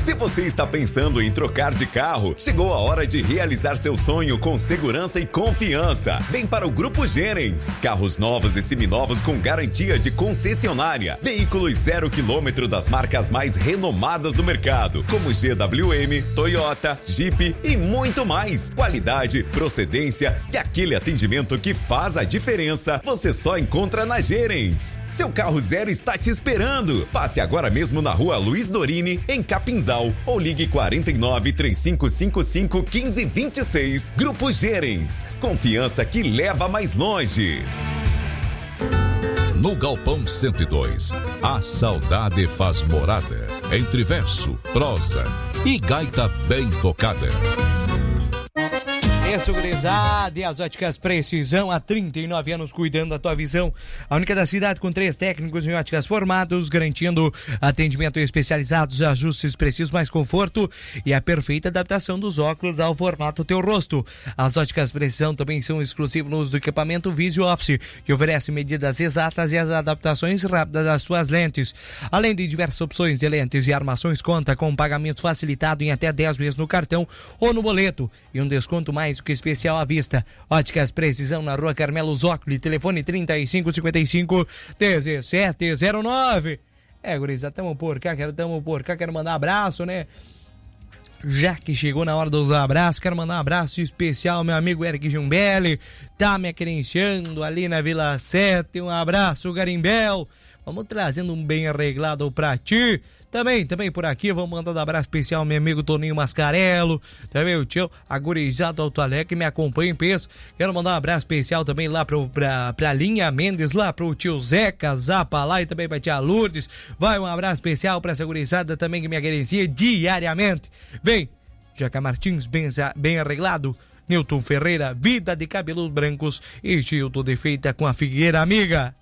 Se você está pensando em trocar de carro, chegou a hora de realizar seu sonho com segurança e confiança. Vem para o Grupo Gerens. Carros novos e seminovos com garantia de concessionária. Veículos 0 km das marcas mais renomadas do mercado, como GWM, Toyota, Jeep e muito mais. Qualidade, procedência e aquele atendimento que faz a diferença, você só encontra na Gerens. Seu carro zero está te esperando. Passe agora mesmo na rua Luiz Dorini, em Capinzal, ou ligue 49 3555 1526. Grupo Gerens. Confiança que leva mais longe. No Galpão 102, a saudade faz morada, entre verso, prosa e gaita bem tocada. Isso, gurizada, e as óticas Precisão, há 39 anos cuidando da tua visão. A única da cidade com 3 técnicos em óticas formados, garantindo atendimento especializado, ajustes precisos, mais conforto e a perfeita adaptação dos óculos ao formato do teu rosto. As óticas Precisão também são exclusivas no uso do equipamento Visio Office, que oferece medidas exatas e as adaptações rápidas das suas lentes. Além de diversas opções de lentes e armações, conta com pagamento facilitado em até 10 vezes no cartão ou no boleto e um desconto mais que especial à vista. Óticas Precisão na rua Carmelo Zócoli, telefone 3555-1709. Gurizada, tamo por cá, quero mandar um abraço, né? Já que chegou na hora dos abraços, quero mandar um abraço especial ao meu amigo Eric Giumbelli, tá me acrenciando ali na Vila 7, um abraço, Garimbel. Vamos trazendo um bem arreglado pra ti. Também por aqui, vamos mandar um abraço especial ao meu amigo Toninho Mascarello, também o tio Agorizado Alto Alegre, que me acompanha em peso. Quero mandar um abraço especial também lá pra Linha Mendes, lá pro tio Zeca Zapa lá, e também pra tia Lourdes. Vai um abraço especial pra essa gurizada também que me agencia diariamente. Vem, Jaca Martins, bem arreglado, Newton Ferreira, vida de cabelos brancos e Gilton de Feita com a Figueira Amiga.